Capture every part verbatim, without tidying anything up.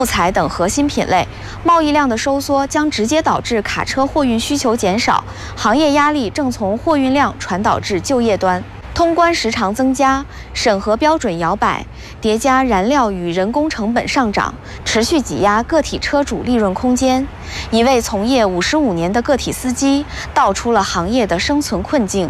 木材等核心品类，贸易量的收缩将直接导致卡车货运需求减少，行业压力正从货运量传导至就业端。通关时长增加，审核标准摇摆，叠加燃料与人工成本上涨，持续挤压个体车主利润空间。一位从业五十五年的个体司机道出了行业的生存困境。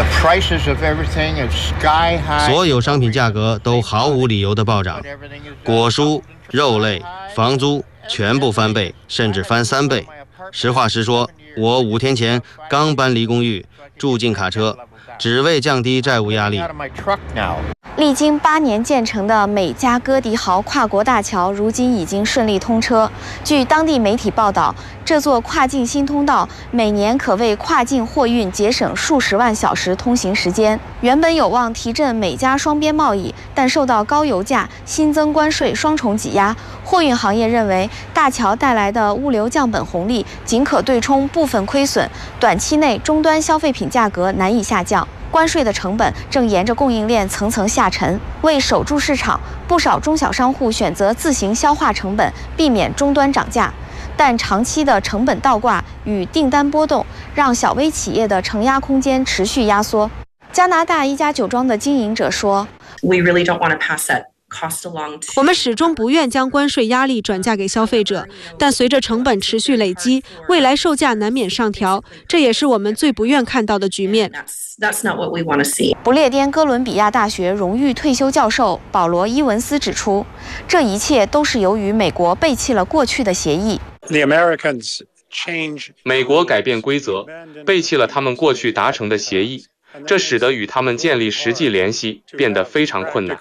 所有商品价格都毫无理由的暴涨，果蔬、肉类、房租全部翻倍，甚至翻三倍。实话实说，我五天前刚搬离公寓，住进卡车，只为降低债务压力。 历经八年建成的美加哥迪豪跨国大桥，如今已经顺利通车。据当地媒体报道，这座跨境新通道每年可为跨境货运节省数十万小时通行时间。原本有望提振美加双边贸易，但受到高油价、新增关税双重挤压，货运行业认为大桥带来的物流降本红利仅可对冲部分亏损，短期内终端消费品价格难以下降。关税的成本正沿着供应链层层下沉，为守住市场，不少中小商户选择自行消化成本，避免终端涨价。但长期的成本倒挂与订单波动，让小微企业的承压空间持续压缩。加拿大一家酒庄的经营者说 ：“We really don't want to pass that。” 我们始终不愿将关税压力转嫁给消费者，但随着成本持续累积，未来售价难免上调，这也是我们最不愿看到的局面。 不列颠哥伦比亚大学荣誉退休教授保罗·伊文斯指出，这一切都是由于美国背弃了过去的协议。 美国改变规则，背弃了他们过去达成的协议。这使得与他们建立实际联系变得非常困难。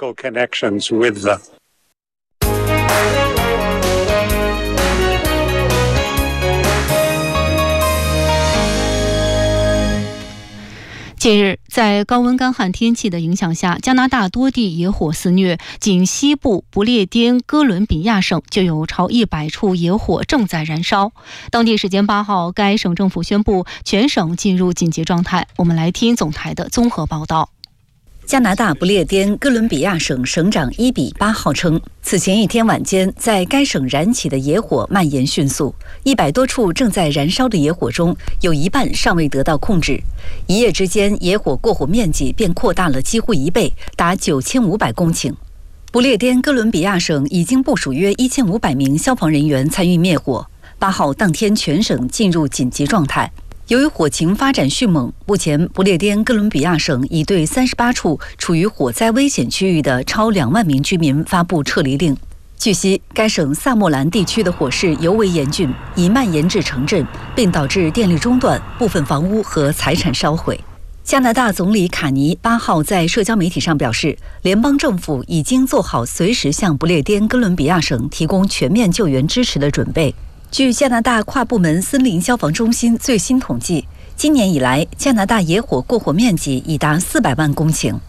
近日，在高温干旱天气的影响下，加拿大多地野火肆虐，仅西部不列颠哥伦比亚省就有超一百处野火正在燃烧。当地时间八号，该省政府宣布全省进入紧急状态。我们来听总台的综合报道。 加拿大不列颠哥伦比亚省省长伊比八号称，此前一天晚间，在该省燃起的野火蔓延迅速，一百多处正在燃烧的野火中，有一半尚未得到控制。一夜之间，野火过火面积便扩大了几乎一倍，达九千五百公顷。不列颠哥伦比亚省已经部署约一千五百名消防人员参与灭火。八号当天，全省进入紧急状态。由于火情发展迅猛，目前不列颠哥伦比亚省已对三十八处处于火灾危险区域的超两万名居民发布撤离令。据悉，该省萨莫兰地区的火势尤为严峻，已蔓延至城镇，并导致电力中断、部分房屋和财产烧毁。加拿大总理卡尼八号在社交媒体上表示，联邦政府已经做好随时向不列颠哥伦比亚省提供全面救援支持的准备。据加拿大跨部门森林消防中心最新统计，今年以来，加拿大野火过火面积已达四百万公顷。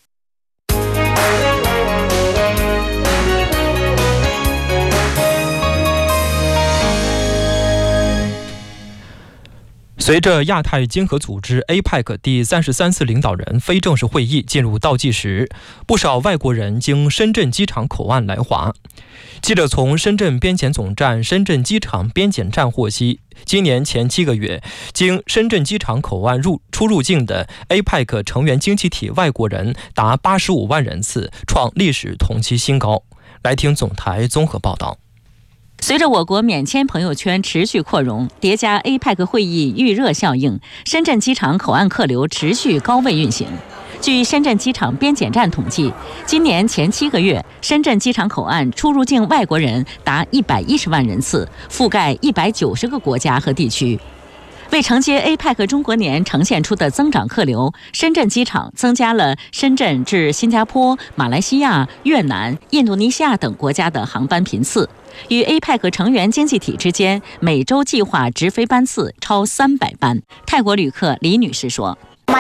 随着亚太经合组织 A P E C 第三十三次领导人非正式会议进入倒计时，不少外国人经深圳机场口岸来华。记者从深圳边检总站深圳机场边检站获悉，今年前七个月，经深圳机场口岸入出入境的 A P E C 成员经济体外国人达八十五万人次，创历史同期新高。来听总台综合报道。 随着我国免签朋友圈持续扩容，叠加 A P E C 会议预热效应，深圳机场口岸客流持续高位运行。据深圳机场边检站统计，今年前七个月，深圳机场口岸出入境外国人达一百一十万人次，覆盖一百九十个国家和地区。为承接 A P E C 中国年呈现出的增长客流，深圳机场增加了深圳至新加坡、马来西亚、越南、印度尼西亚等国家的航班频次。与 A P E C 成员经济体之间每周计划直飞班次超三百班。泰国旅客李女士说，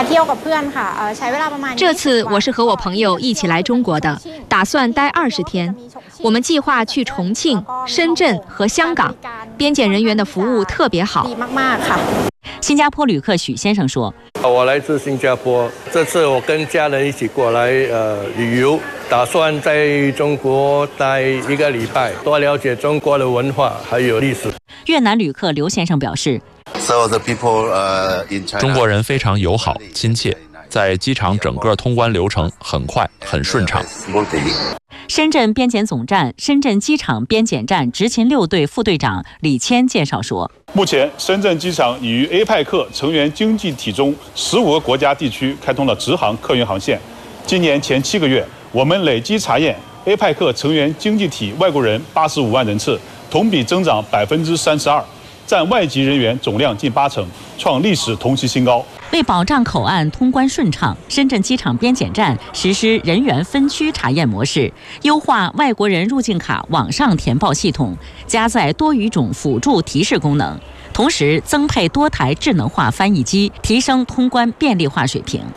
这次我是和我朋友一起来中国的，打算待二十天。我们计划去重庆、深圳和香港，边检人员的服务特别好。 新加坡旅客许先生说， 我来自新加坡，这次我跟家人一起过来呃旅游，打算在中国待一个礼拜，多了解中国的文化还有历史。 越南旅客刘先生表示， 中国人非常友好亲切，在机场整个通关流程很快很顺畅。 深圳边检总站深圳机场边检站执勤六队副队长李谦介绍说， 目前深圳机场已于 A 派克成员经济体中十五个国家地区开通了直航客运航线。今年前七个月，我们累计查验 A 派克成员经济体外国人八十五万人次，同比增长百分之三十二，占外籍人员总量近八成，创历史同期新高。 为保障口岸通关顺畅，深圳机场边检站实施人员分区查验模式，优化外国人入境卡网上填报系统，加载多语种辅助提示功能，同时增配多台智能化翻译机，提升通关便利化水平。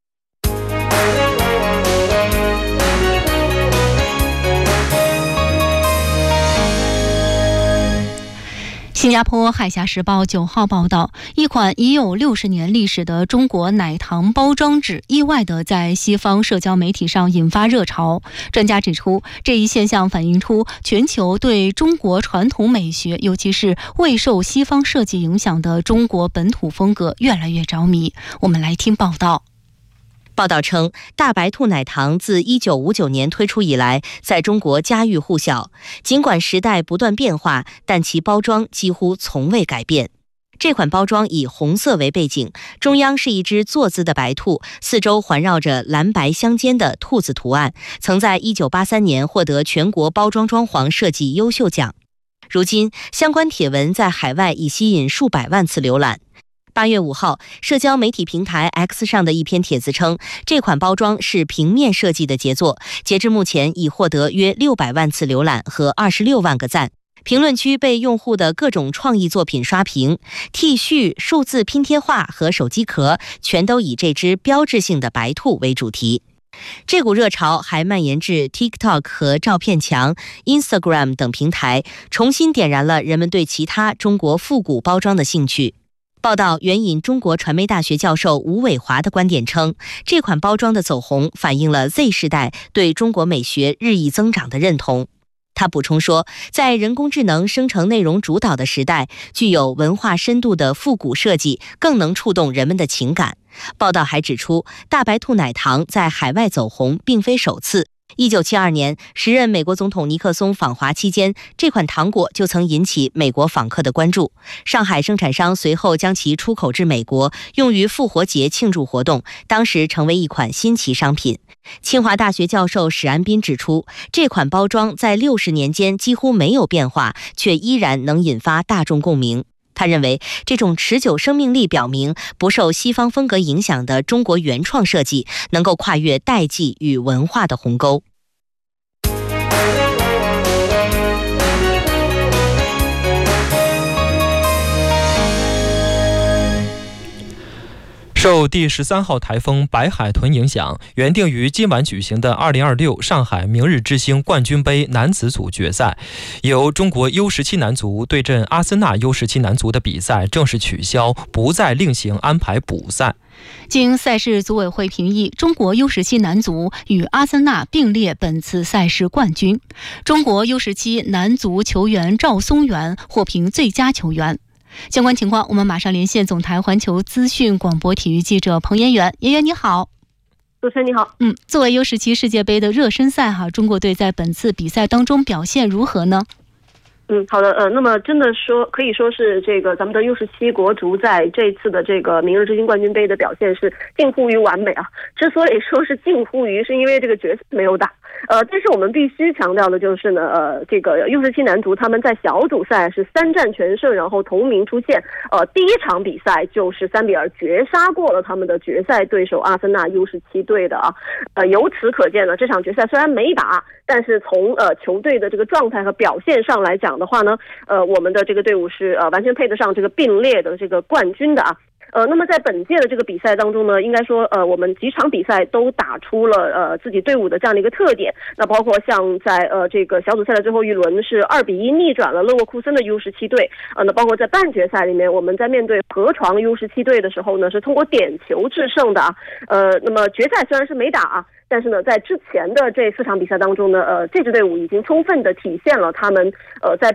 新加坡海峡时报九号报道，一款已有六十年历史的中国奶糖包装纸意外地在西方社交媒体上引发热潮。专家指出，这一现象反映出全球对中国传统美学，尤其是未受西方设计影响的中国本土风格越来越着迷。我们来听报道。 报道称，大白兔奶糖自一九五九年推出以来，在中国家喻户晓。尽管时代不断变化，但其包装几乎从未改变。这款包装以红色为背景，中央是一只坐姿的白兔，四周环绕着蓝白相间的兔子图案，曾在一九八三年获得全国包装装潢设计优秀奖。如今，相关帖文在海外已吸引数百万次浏览。八月五号，社交媒体平台 X 上的一篇帖子称，这款包装是平面设计的杰作，截至目前已获得约六百万次浏览和二十六万个赞。评论区被用户的各种创意作品刷屏 ，T 恤、数字拼贴画和手机壳全都以这只标志性的白兔为主题。这股热潮还蔓延至 TikTok 和照片墙、Instagram 等平台，重新点燃了人们对其他中国复古包装的兴趣。报道援引中国传媒大学教授吴伟华的观点称，这款包装的走红反映了 Z 世代对中国美学日益增长的认同。他补充说，在人工智能生成内容主导的时代，具有文化深度的复古设计更能触动人们的情感。报道还指出，大白兔奶糖在海外走红并非首次。一九七二年，时任美国总统尼克松访华期间，这款糖果就曾引起美国访客的关注。上海生产商随后将其出口至美国，用于复活节庆祝活动，当时成为一款新奇商品。清华大学教授史安斌指出，这款包装在六十年间几乎没有变化，却依然能引发大众共鸣。他认为，这种持久生命力表明，不受西方风格影响的中国原创设计能够跨越代际与文化的鸿沟。 受第十三号台风白海豚影响，原定于今晚举行的二零二六上海明日之星冠军杯男子组决赛，由中国 U 十七 男足对阵阿森纳 U 十七 男足的比赛正式取消，不再另行安排补赛。 经赛事组委会评议，中国 U 十七 男足与阿森纳并列本次赛事冠军。中国 U 十七 男足球员赵松元获评最佳球员。相关情况，我们马上连线总台环球资讯广播体育记者彭延元。延元你好。 主持人你好。 嗯，作为 U 十七 世界杯的热身赛哈，中国队在本次比赛当中表现如何呢？ 嗯，好的，呃，那么真的说，可以说是这个咱们的 U 十七 国足在这次的这个明日之星冠军杯的表现是近乎于完美啊。之所以说是近乎于，是因为这个决赛没有打，呃，但是我们必须强调的就是呢，呃，这个 U 十七 男足他们在小组赛是三战全胜，然后同名出线，呃，第一场比赛就是三比二绝杀过了他们的决赛对手阿森纳 U 十七 队的啊，呃，由此可见呢，这场决赛虽然没打，但是从呃球队的这个状态和表现上来讲的话呢，呃，我们的这个队伍是呃完全配得上这个并列的这个冠军的啊。 呃，那么在本届的这个比赛当中呢，应该说，呃，我们几场比赛都打出了呃自己队伍的这样的一个特点。那包括像在呃这个小组赛的最后一轮是二比一逆转了勒沃库森的 U 十七队，呃，那包括在半决赛里面，我们在面对河床 U 十七队的时候呢，是通过点球制胜的啊。呃，那么决赛虽然是没打啊，但是呢，在之前的这四场比赛当中呢，呃，这支队伍已经充分的体现了他们呃在